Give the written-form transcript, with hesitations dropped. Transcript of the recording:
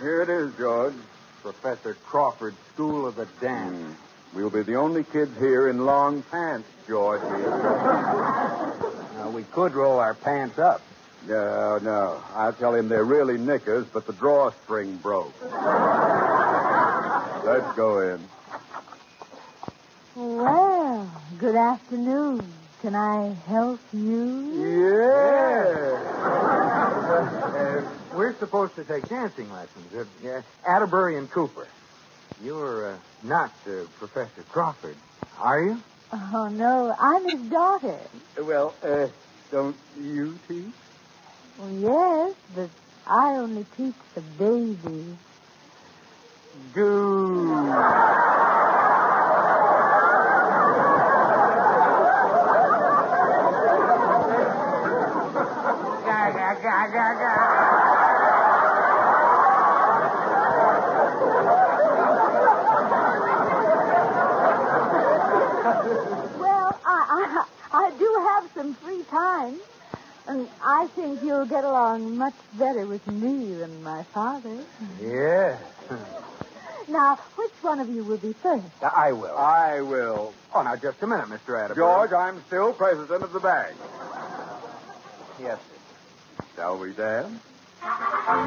Here it is, George. Professor Crawford's School of the Dance. We'll be the only kids here in long pants, George. Now, we could roll our pants up. No. I'll tell him they're really knickers, but the drawstring broke. Let's go in. Well, good afternoon. Can I help you? Yeah. We're supposed to take dancing lessons. Atterbury and Cooper. You're not Professor Crawford, are you? Oh, no, I'm his daughter. Well, don't you teach? Well, yes, but I only teach the babies. Goo. Well, I do have some free time, and I think you'll get along much better with me than my father. Yeah. Now, which one of you will be first? I will. I will. Oh, now, just a minute, Mr. Atterbury. George, I'm still president of the bank. Yes, sir. Shall we dance?